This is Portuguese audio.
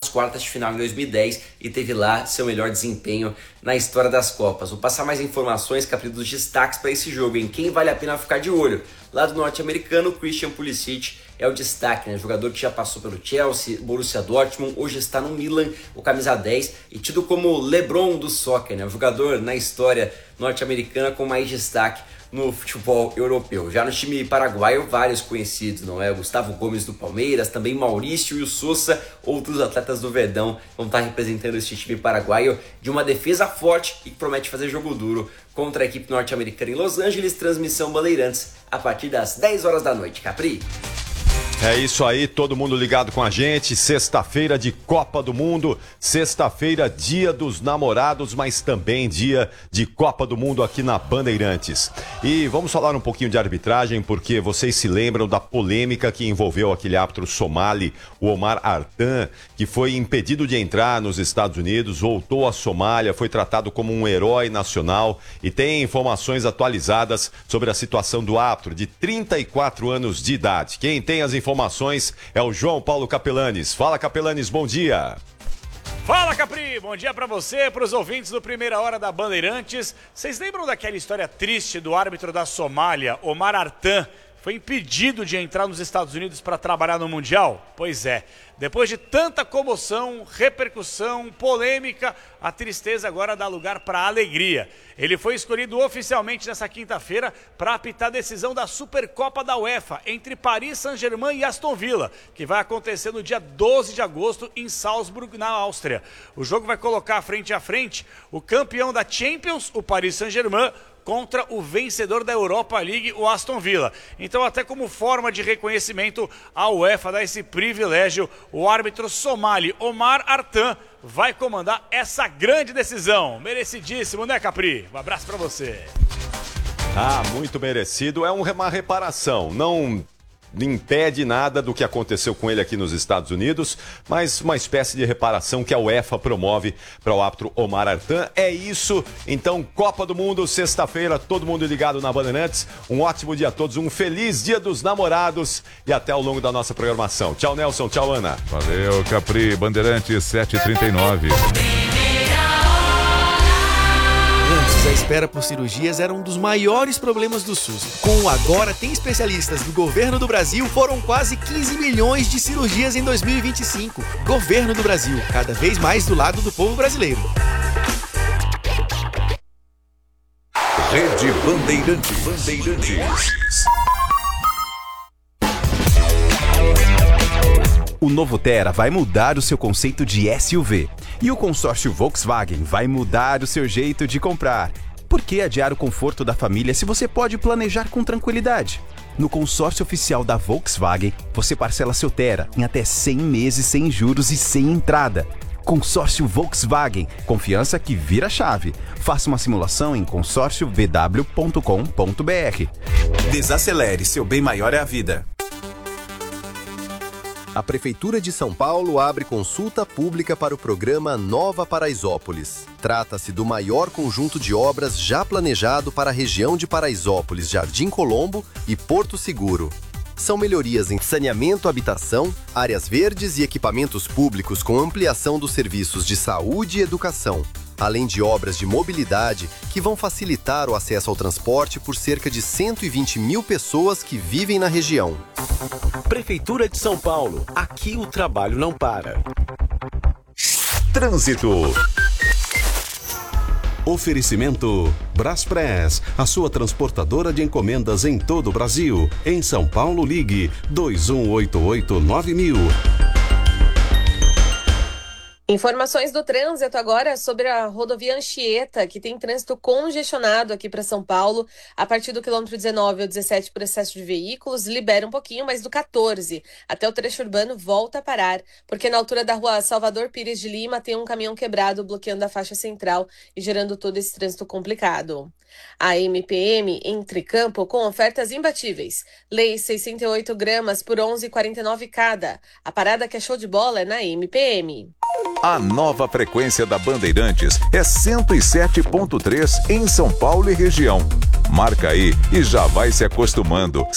nas quartas de final em 2010 e teve lá seu melhor desempenho na história das Copas. Vou passar mais informações, Capri, dos destaques para esse jogo, em quem vale a pena ficar de olho. Lá do norte-americano, Christian Pulisic é o destaque, né? Jogador que já passou pelo Chelsea, Borussia Dortmund, hoje está no Milan, o camisa 10, e tido como LeBron do soccer, né? O jogador na história norte-americana com mais destaque no futebol europeu. Já no time paraguaio, vários conhecidos, não é? Gustavo Gomes do Palmeiras, também Maurício e o Sousa, outros atletas do Verdão vão estar representando esse time paraguaio de uma defesa forte e que promete fazer jogo duro contra a equipe norte-americana em Los Angeles. Transmissão Bandeirantes a partir das 10 horas da noite. Capri? É isso aí, todo mundo ligado com a gente. Sexta-feira de Copa do Mundo, sexta-feira dia dos namorados, mas também dia de Copa do Mundo aqui na Bandeirantes. E vamos falar um pouquinho de arbitragem, porque vocês se lembram da polêmica que envolveu aquele árbitro somali, o Omar Artan, que foi impedido de entrar nos Estados Unidos, voltou à Somália, foi tratado como um herói nacional e tem informações atualizadas sobre a situação do árbitro de 34 anos de idade. Quem tem as informações é o João Paulo Capelanes. Fala, Capelanes, bom dia. Fala, Capri, bom dia pra você, pros ouvintes do Primeira Hora da Bandeirantes. Vocês lembram daquela história triste do árbitro da Somália, Omar Artan? Foi impedido de entrar nos Estados Unidos para trabalhar no Mundial? Pois é, depois de tanta comoção, repercussão, polêmica, a tristeza agora dá lugar para a alegria. Ele foi escolhido oficialmente nessa quinta-feira para apitar a decisão da Supercopa da UEFA entre Paris Saint-Germain e Aston Villa, que vai acontecer no dia 12 de agosto em Salzburg, na Áustria. O jogo vai colocar frente a frente o campeão da Champions, o Paris Saint-Germain, contra o vencedor da Europa League, o Aston Villa. Então, até como forma de reconhecimento, a UEFA dá esse privilégio. O árbitro somali Omar Artan vai comandar essa grande decisão. Merecidíssimo, né, Capri? Um abraço pra você. Ah, muito merecido. É uma reparação. Não impede nada do que aconteceu com ele aqui nos Estados Unidos, mas uma espécie de reparação que a UEFA promove para o árbitro Omar Artan. É isso, então, Copa do Mundo, sexta-feira, todo mundo ligado na Bandeirantes. Um ótimo dia a todos, um feliz Dia dos Namorados e até ao longo da nossa programação. Tchau, Nelson, tchau, Ana. Valeu, Capri, Bandeirantes 7h39. Antes, a espera por cirurgias era um dos maiores problemas do SUS. Com o Agora Tem Especialistas do Governo do Brasil, foram quase 15 milhões de cirurgias em 2025. Governo do Brasil, cada vez mais do lado do povo brasileiro. Rede Bandeirantes. O novo Tera vai mudar o seu conceito de SUV. E o consórcio Volkswagen vai mudar o seu jeito de comprar. Por que adiar o conforto da família se você pode planejar com tranquilidade? No consórcio oficial da Volkswagen, você parcela seu Tera em até 100 meses sem juros e sem entrada. Consórcio Volkswagen, confiança que vira chave. Faça uma simulação em consórciovw.com.br. Desacelere, seu bem maior é a vida. A Prefeitura de São Paulo abre consulta pública para o programa Nova Paraisópolis. Trata-se do maior conjunto de obras já planejado para a região de Paraisópolis, Jardim Colombo e Porto Seguro. São melhorias em saneamento, habitação, áreas verdes e equipamentos públicos com ampliação dos serviços de saúde e educação, além de obras de mobilidade que vão facilitar o acesso ao transporte por cerca de 120 mil pessoas que vivem na região. Prefeitura de São Paulo. Aqui o trabalho não para. Trânsito. Oferecimento Braspress, a sua transportadora de encomendas em todo o Brasil. Em São Paulo, ligue 2188-9000. Informações do trânsito agora sobre a rodovia Anchieta, que tem trânsito congestionado aqui para São Paulo, a partir do quilômetro 19 ao 17 por excesso de veículos, libera um pouquinho, mas do 14 até o trecho urbano volta a parar, porque na altura da rua Salvador Pires de Lima tem um caminhão quebrado bloqueando a faixa central e gerando todo esse trânsito complicado. A MPM entre campo com ofertas imbatíveis. Leite 68 gramas por 11,49 cada. A parada que é show de bola é na MPM. A nova frequência da Bandeirantes é 107.3 em São Paulo e região. Marca aí e já vai se acostumando.